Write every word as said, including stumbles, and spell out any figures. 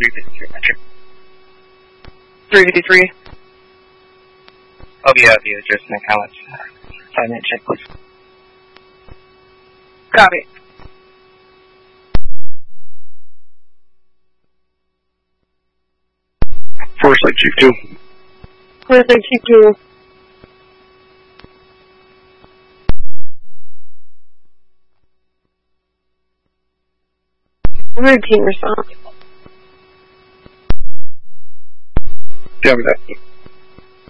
three fifty-three metric. three fifty-three. Oh yeah, the address and account. Five minute check, please. Copy. Forest Lake Chief two. Forest Lake Chief two. Routine response. Copy that.